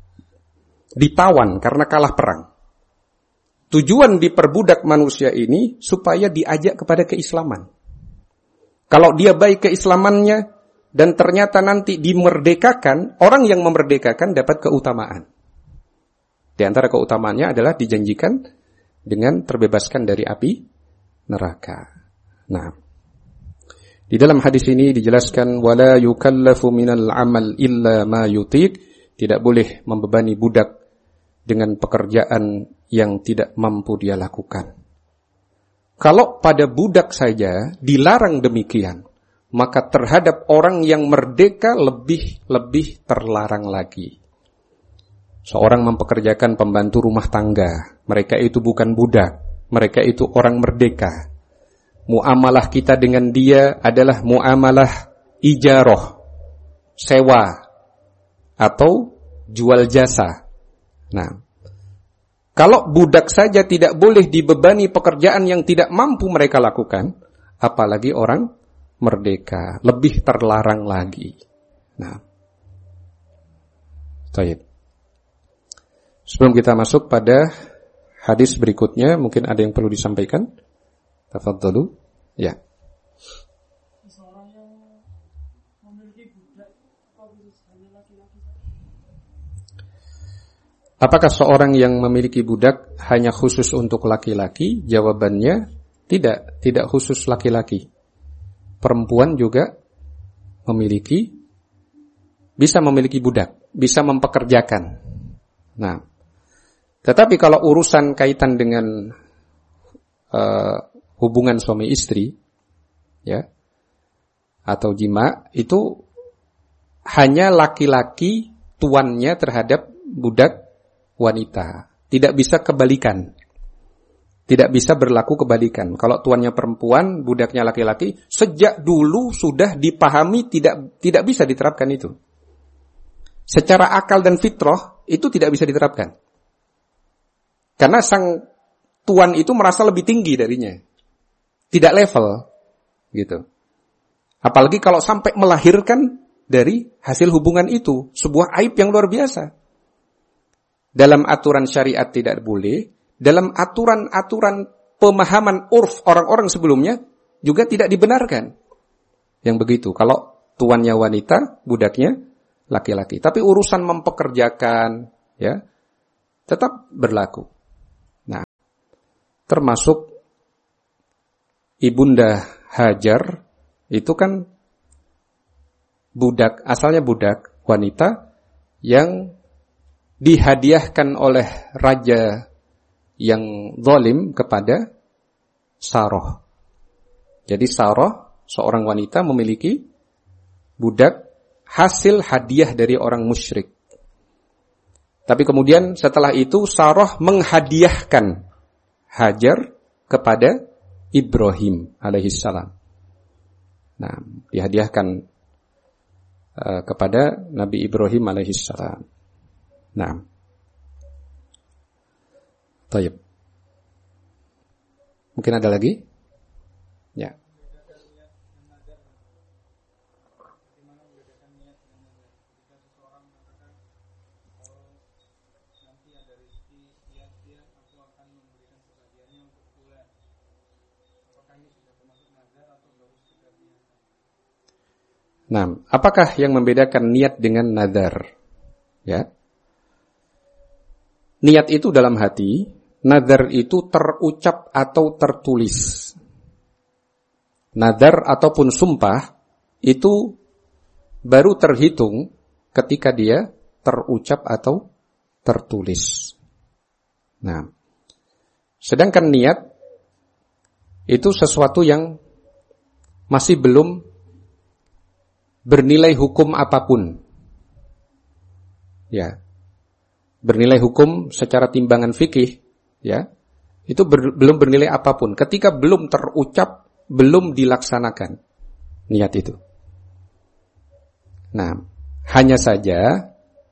ditawan karena kalah perang. Tujuan diperbudak manusia ini supaya diajak kepada keislaman. Kalau dia baik keislamannya dan ternyata nanti dimerdekakan, orang yang memerdekakan dapat keutamaan. Di antara keutamaannya adalah dijanjikan dengan terbebaskan dari api neraka. Nah, di dalam hadis ini dijelaskan wala yukallafu minal amal illa ma yutiq, tidak boleh membebani budak dengan pekerjaan yang tidak mampu dia lakukan. Kalau pada budak saja dilarang demikian, maka terhadap orang yang merdeka lebih-lebih terlarang lagi. Seorang mempekerjakan pembantu rumah tangga, mereka itu bukan budak, mereka itu orang merdeka. Muamalah kita dengan dia adalah muamalah ijarah, sewa, atau jual jasa. Nah, kalau budak saja tidak boleh dibebani pekerjaan yang tidak mampu mereka lakukan, apalagi orang merdeka, lebih terlarang lagi. Nah, baik. Sebelum kita masuk pada hadis berikutnya, mungkin ada yang perlu disampaikan. Tafadhalu. Ya. Seorang yang memiliki budak, apa hanya laki-laki saja? Apakah seorang yang memiliki budak hanya khusus untuk laki-laki? Jawabannya tidak, tidak khusus laki-laki. Perempuan juga memiliki, bisa memiliki budak, bisa mempekerjakan. Nah, tetapi kalau urusan kaitan dengan uh, hubungan suami istri, ya, atau jima, itu hanya laki-laki tuannya terhadap budak wanita. Tidak bisa kebalikan. Tidak bisa berlaku kebalikan. Kalau tuannya perempuan, budaknya laki-laki, sejak dulu sudah dipahami tidak tidak bisa diterapkan itu. Secara akal dan fitrah itu tidak bisa diterapkan. Karena sang tuan itu merasa lebih tinggi darinya. Tidak level, gitu. Apalagi kalau sampai melahirkan dari hasil hubungan itu, sebuah aib yang luar biasa. Dalam aturan syariat tidak boleh, dalam aturan-aturan pemahaman urf orang-orang sebelumnya juga tidak dibenarkan. yang begitu. Kalau tuannya wanita, budaknya laki-laki. Tapi urusan mempekerjakan, ya, tetap berlaku. Nah, termasuk Ibunda Hajar itu kan budak, asalnya budak wanita yang dihadiahkan oleh raja yang zalim kepada Saroh. Jadi Saroh, seorang wanita memiliki budak hasil hadiah dari orang musyrik. Tapi kemudian setelah itu Saroh menghadiahkan Hajar kepada Ibrahim alaihissalam. Nah, dihadiahkan uh, kepada Nabi Ibrahim alaihissalam. Nah, tayyib. Mungkin ada lagi? Ya. Nah, apakah yang membedakan niat dengan nazar? Ya. Niat itu dalam hati, nazar itu terucap atau tertulis. Nazar ataupun sumpah itu baru terhitung ketika dia terucap atau tertulis. Nah, sedangkan niat itu sesuatu yang masih belum bernilai hukum apapun. Ya. Bernilai hukum secara timbangan fikih, ya. Itu ber, belum bernilai apapun ketika belum terucap, belum dilaksanakan niat itu. Nah, hanya saja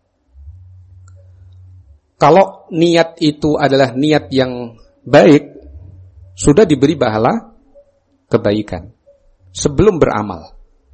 kalau niat itu adalah niat yang baik, sudah diberi pahala kebaikan sebelum beramal.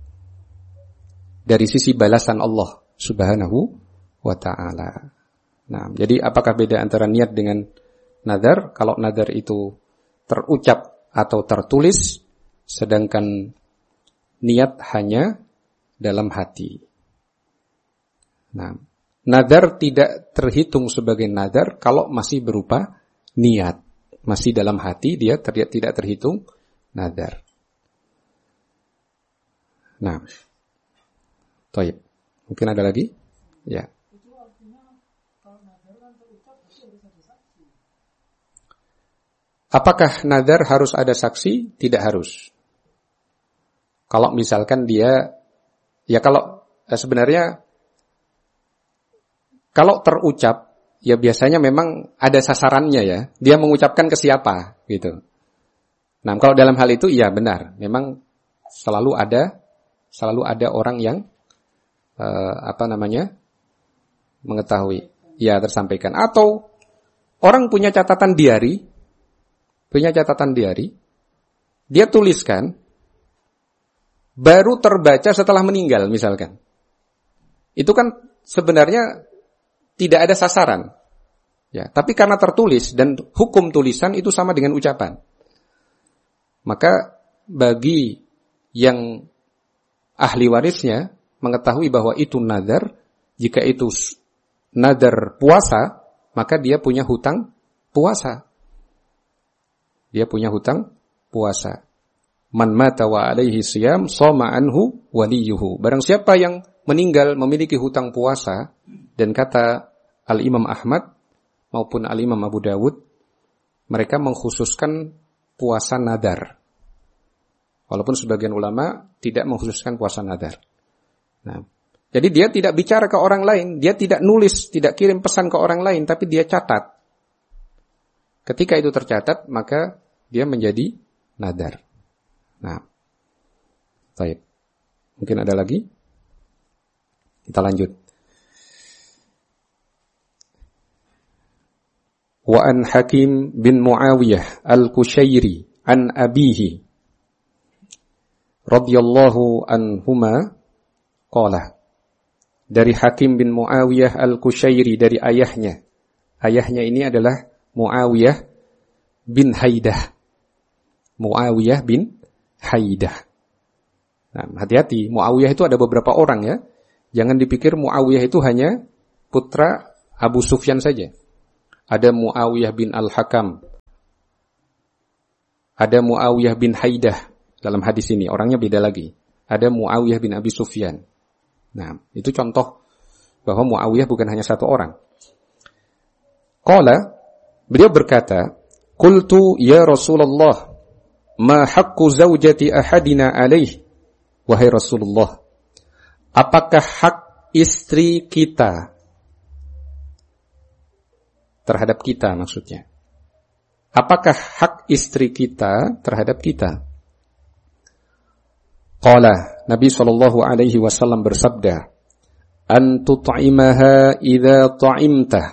Dari sisi balasan Allah Subhanahu wa ta'ala. Nah, jadi apakah beda antara niat dengan nazar? Kalau nazar itu terucap atau tertulis, sedangkan niat hanya dalam hati. Nah, nazar tidak terhitung sebagai nazar kalau masih berupa niat. Masih dalam hati, dia ter- tidak terhitung nazar. Nah, Toib. Mungkin ada lagi? Ya. Itu artinya kalau nazar kan terucap pasti harus ada saksi. Apakah nazar harus ada saksi? Tidak harus. Kalau misalkan dia, ya kalau eh, sebenarnya kalau terucap, ya biasanya memang ada sasarannya ya. Dia mengucapkan ke siapa gitu. Nah, kalau dalam hal itu iya benar. Memang selalu ada, selalu ada orang yang Uh, apa namanya mengetahui, ya tersampaikan. Atau orang punya catatan diari, punya catatan diari, dia tuliskan, baru terbaca setelah meninggal misalkan. Itu kan sebenarnya tidak ada sasaran, ya. Tapi karena tertulis dan hukum tulisan itu sama dengan ucapan, maka bagi yang ahli warisnya mengetahui bahwa itu nazar, jika itu nazar puasa, maka dia punya hutang puasa. Dia punya hutang puasa. Man mata wa alaihi siyam, shoma anhu waliyuhu. Barang siapa yang meninggal memiliki hutang puasa, dan kata Al-Imam Ahmad maupun Al-Imam Abu Dawud, mereka mengkhususkan puasa nazar. Walaupun sebagian ulama tidak mengkhususkan puasa nazar. Nah, jadi dia tidak bicara ke orang lain, dia tidak nulis, tidak kirim pesan ke orang lain, tapi dia catat. Ketika itu tercatat, maka dia menjadi nazar. Nah, baik. Mungkin ada lagi? Kita lanjut. Wa an Hakim bin Muawiyah al-Kushairi an abihi radhiyallahu anhuma qala, dari Hakim bin Muawiyah al-Kushairi, dari ayahnya. Ayahnya ini adalah Muawiyah bin Haidah. Muawiyah bin Haidah. Nah, hati-hati, Muawiyah itu ada beberapa orang ya. Jangan dipikir Muawiyah itu hanya putra Abu Sufyan saja. Ada Muawiyah bin Al-Hakam. Ada Muawiyah bin Haidah dalam hadis ini, orangnya beda lagi. Ada Muawiyah bin Abi Sufyan. Nah, itu contoh bahwa Muawiyah bukan hanya satu orang. Qala, beliau berkata, "Qultu ya Rasulullah, ma haqqu zaujati ahadina alaih?" Wahai Rasulullah, apakah hak istri kita terhadap kita maksudnya? Apakah hak istri kita terhadap kita? Qala, Nabi sallallahu alaihi wasallam bersabda, "An tut'imaha idza ta'imta."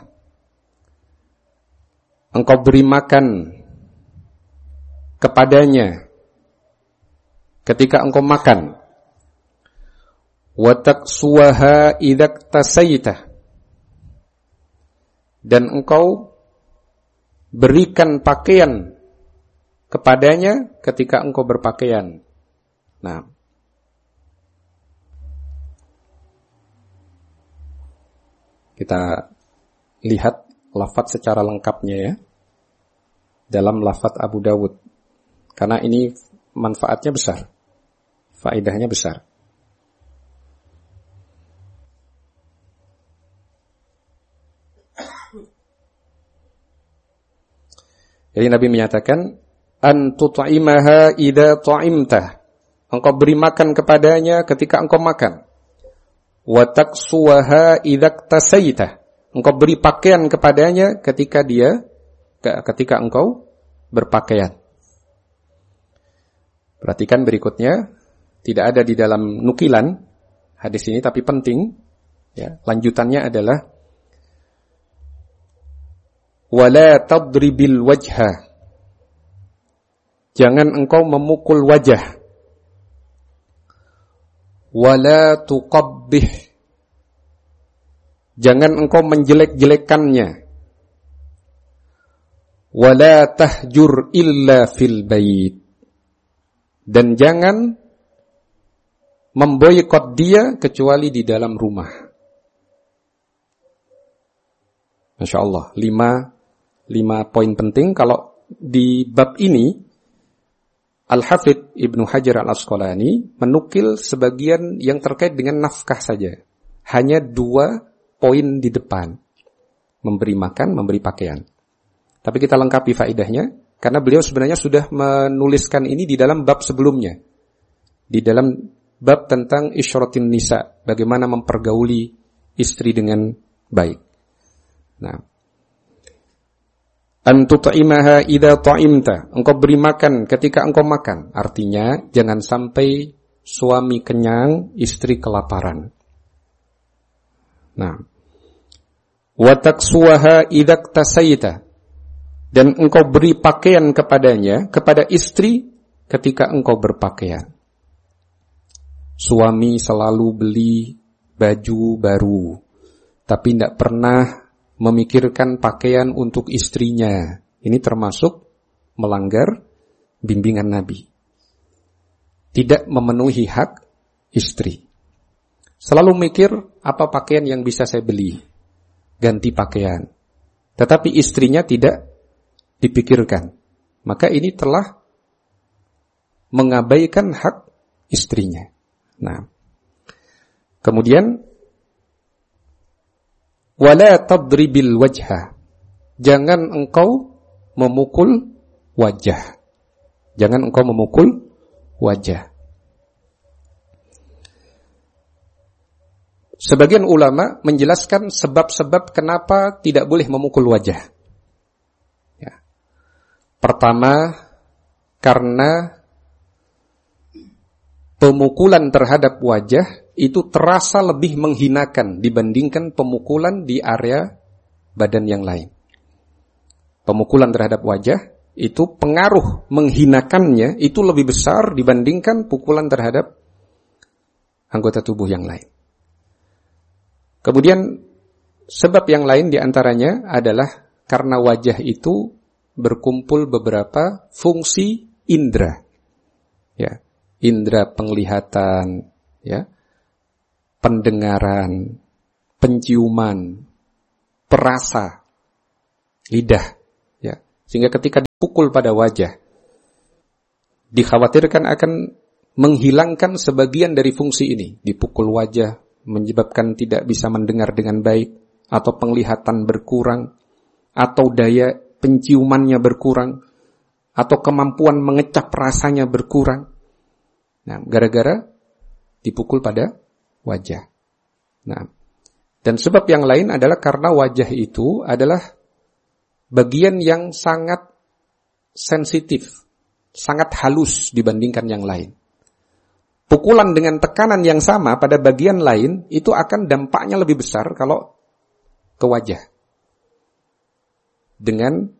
Engkau beri makan kepadanya ketika engkau makan. Wa taqsuha idza tasaita. Dan engkau berikan pakaian kepadanya ketika engkau berpakaian. Nah, kita lihat lafaz secara lengkapnya ya dalam lafaz Abu Dawud, karena ini manfaatnya besar, faedahnya besar. Jadi Nabi menyatakan, an tut'imaha idza ta'imta. Engkau beri makan kepadanya ketika engkau makan. Wa taqsuha idza tasaita. Engkau beri pakaian kepadanya ketika dia ketika engkau berpakaian. Perhatikan berikutnya, tidak ada di dalam nukilan hadis ini tapi penting ya. Lanjutannya adalah wala tadribil wajha. Jangan engkau memukul wajah. Wala tuqabbih. Jangan engkau menjelek-jelekannya. Wala tahjur illa fil bait. Dan jangan memboikot dia kecuali di dalam rumah. Masya Allah, lima, lima poin penting. Kalau di bab ini, Al-Hafidh Ibnu Hajar Al-Asqalani menukil sebagian yang terkait dengan nafkah saja. Hanya dua poin di depan. Memberi makan, memberi pakaian. Tapi kita lengkapi faedahnya, karena beliau sebenarnya sudah menuliskan ini di dalam bab sebelumnya. Di dalam bab tentang isyratin nisa, bagaimana mempergauli istri dengan baik. Nah, an tut'imaha idza ta'imta. Engkau beri makan ketika engkau makan. Artinya, jangan sampai suami kenyang, istri kelaparan. Nah, wa taqsuha idza tasaita. Dan engkau beri pakaian kepadanya, kepada istri ketika engkau berpakaian. Suami selalu beli baju baru, tapi tidak pernah memikirkan pakaian untuk istrinya. Ini termasuk melanggar bimbingan Nabi. Tidak memenuhi hak istri. Selalu mikir, apa pakaian yang bisa saya beli? Ganti pakaian. Tetapi istrinya tidak dipikirkan. Maka ini telah mengabaikan hak istrinya. Nah, kemudian wala tadribil wajha. Jangan engkau memukul wajah. Jangan engkau memukul wajah. Sebagian ulama menjelaskan sebab-sebab kenapa tidak boleh memukul wajah. Ya. Pertama, karena pemukulan terhadap wajah itu terasa lebih menghinakan dibandingkan pemukulan di area badan yang lain. Pemukulan terhadap wajah itu pengaruh menghinakannya itu lebih besar dibandingkan pukulan terhadap anggota tubuh yang lain. Kemudian sebab yang lain diantaranya adalah karena wajah itu berkumpul beberapa fungsi indera. Ya. indera penglihatan, ya, pendengaran, penciuman, perasa, lidah, ya. Sehingga ketika dipukul pada wajah, dikhawatirkan akan menghilangkan sebagian dari fungsi ini. Dipukul wajah menyebabkan tidak bisa mendengar dengan baik, atau penglihatan berkurang, atau daya penciumannya berkurang, atau kemampuan mengecap rasanya berkurang. Nah, gara-gara dipukul pada wajah. Nah, dan sebab yang lain adalah karena wajah itu adalah bagian yang sangat sensitif, sangat halus dibandingkan yang lain. Pukulan dengan tekanan yang sama pada bagian lain itu akan dampaknya lebih besar kalau ke wajah. Dengan